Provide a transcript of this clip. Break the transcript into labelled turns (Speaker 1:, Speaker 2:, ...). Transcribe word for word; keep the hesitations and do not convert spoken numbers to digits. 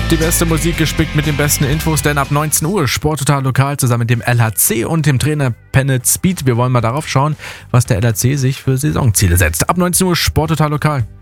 Speaker 1: Die beste Musik gespickt mit den besten Infos, denn ab neunzehn Uhr Sporttotal Lokal zusammen mit dem L H C und dem Trainer Pennant Speed. Wir wollen mal darauf schauen, was der L H C sich für Saisonziele setzt. Ab neunzehn Uhr Sporttotal Lokal.